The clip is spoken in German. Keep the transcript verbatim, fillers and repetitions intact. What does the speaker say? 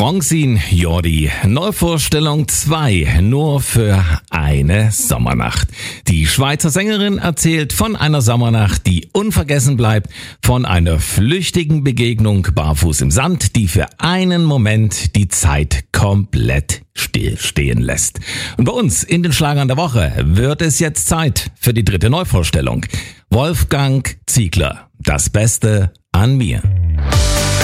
Francine Jordi, Neuvorstellung zwei, nur für eine Sommernacht. Die Schweizer Sängerin erzählt von einer Sommernacht, die unvergessen bleibt, von einer flüchtigen Begegnung barfuß im Sand, die für einen Moment die Zeit komplett stillstehen lässt. Und bei uns in den Schlagern der Woche wird es jetzt Zeit für die dritte Neuvorstellung. Wolfgang Ziegler, das Beste an mir.